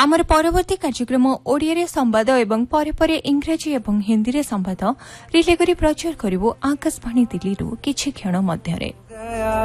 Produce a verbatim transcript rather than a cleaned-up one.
आमर परवर्ती कार्यक्रम ओडिया संवाद एवं परे परे इंग्राजी एवं हिंदी रे संवाद रिले करी प्रचार करिवो आकाशवाणी दिल्ली किछि क्षण मध्यरे।